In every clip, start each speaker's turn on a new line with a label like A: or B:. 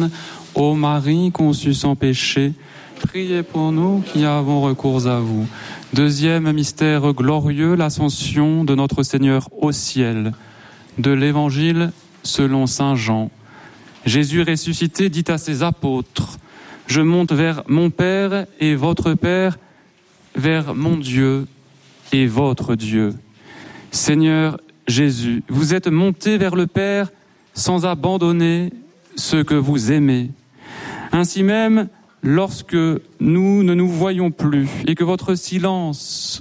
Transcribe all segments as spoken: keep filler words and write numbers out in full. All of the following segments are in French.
A: Sainte, ô Marie conçue sans péché, priez pour nous qui avons recours à vous. Deuxième mystère glorieux, l'ascension de notre Seigneur au ciel. De l'Évangile selon saint Jean. Jésus ressuscité dit à ses apôtres, « Je monte vers mon Père et votre Père, vers mon Dieu et votre Dieu. » Seigneur Jésus, vous êtes monté vers le Père sans abandonner ce que vous aimez. Ainsi même, lorsque nous ne nous voyons plus et que votre silence,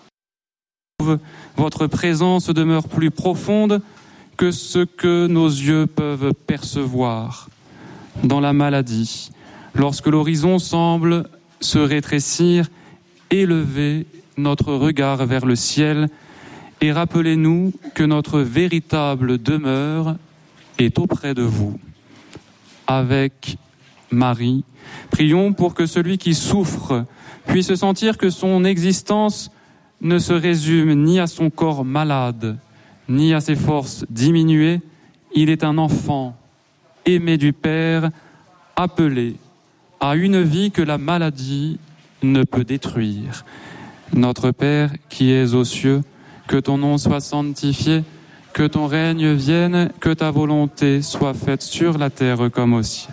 A: votre présence demeure plus profonde que ce que nos yeux peuvent percevoir. Dans la maladie, lorsque l'horizon semble se rétrécir, élevez notre regard vers le ciel et rappelez-nous que notre véritable demeure est auprès de vous. Avec Marie, prions pour que celui qui souffre puisse sentir que son existence ne se résume ni à son corps malade, ni à ses forces diminuées. Il est un enfant aimé du Père, appelé à une vie que la maladie ne peut détruire. Notre Père qui es aux cieux, que ton nom soit sanctifié, que ton règne vienne, que ta volonté soit faite sur la terre comme au ciel.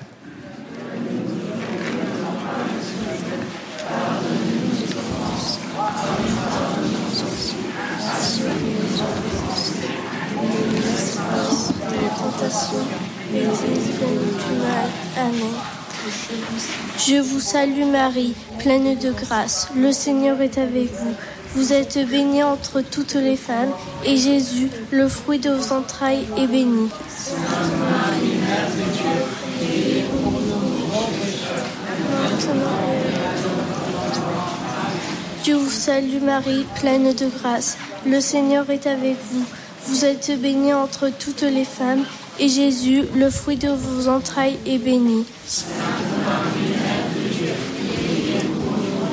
B: Amen. Je vous salue Marie, pleine de grâce. Le Seigneur est avec vous. Vous êtes bénie entre toutes les femmes, et Jésus, le fruit de vos entrailles, est béni. Sainte Marie, Mère de Dieu, priez pour nous. Je vous salue Marie, pleine de grâce. Le Seigneur est avec vous. Vous êtes bénie entre toutes les femmes, et Jésus, le fruit de vos entrailles, est béni. Sainte Marie, Mère de Dieu, priez pour nous.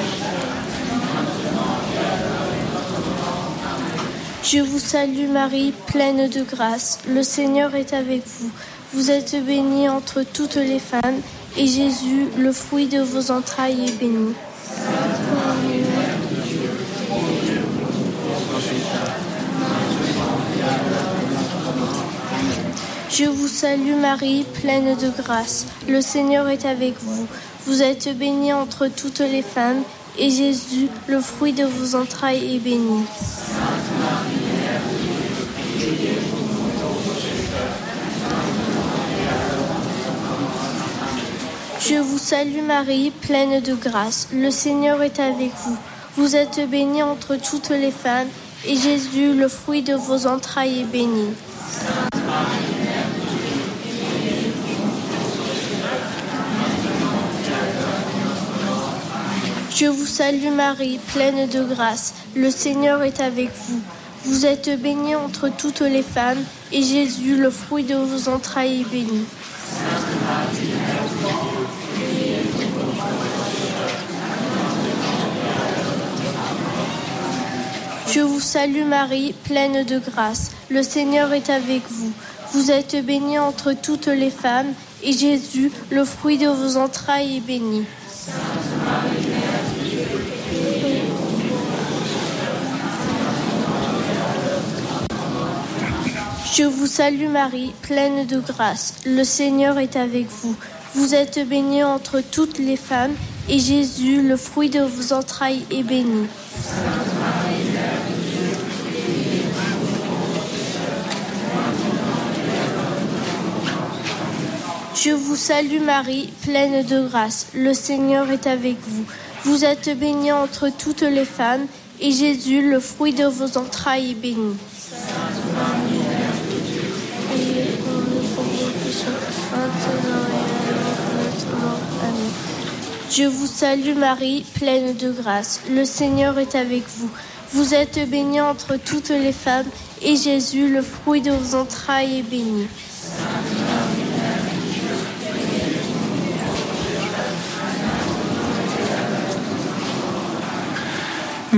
B: Je vous salue Marie, pleine de grâce. Le Seigneur est avec vous. Vous êtes bénie entre toutes les femmes, et Jésus, le fruit de vos entrailles, est béni. Sainte Marie, Mère de Dieu, priez pour nous pécheurs, maintenant et à l'heure de notre mort. Je vous salue Marie, pleine de grâce. Le Seigneur est avec vous. Vous êtes bénie entre toutes les femmes, et Jésus, le fruit de vos entrailles, est béni. Sainte Marie, Mère de Dieu, priez pour nous pécheurs, maintenant et à l'heure de notre mort. Je vous salue Marie, pleine de grâce. Le Seigneur est avec vous. Vous êtes bénie entre toutes les femmes, et Jésus, le fruit de vos entrailles, est béni. Sainte Marie, Mère de Dieu, priez pour nous pécheurs, maintenant et à l'heure de notre mort. Je vous salue Marie, pleine de grâce. Le Seigneur est avec vous. Vous êtes bénie entre toutes les femmes, et Jésus, le fruit de vos entrailles, est béni. Sainte Marie, Mère de Dieu, priez pour nous pécheurs, maintenant et à l'heure de notre mort. Je vous salue Marie, pleine de grâce. Le Seigneur est avec vous. Vous êtes bénie entre toutes les femmes, et Jésus, le fruit de vos entrailles, est béni. Sainte Marie, Mère de Dieu, priez pour nous pécheurs, maintenant et à l'heure de notre mort. Je vous salue Marie, pleine de grâce. Le Seigneur est avec vous. Vous êtes bénie entre toutes les femmes, et Jésus, le fruit de vos entrailles, est béni. Sainte Marie, Mère de Dieu, priez pour nous pécheurs, maintenant et à l'heure de notre mort. Je vous salue Marie, pleine de grâce. Le Seigneur est avec vous. Vous êtes bénie entre toutes les femmes, et Jésus, le fruit de vos entrailles, est béni. Sainte Marie, Mère de Dieu, priez pour nous pauvres pécheurs, maintenant et à l'heure de notre mort. Amen. Je vous salue Marie, pleine de grâce. Le Seigneur est avec vous. Vous êtes bénie entre toutes les femmes, et Jésus, le fruit de vos entrailles, est béni.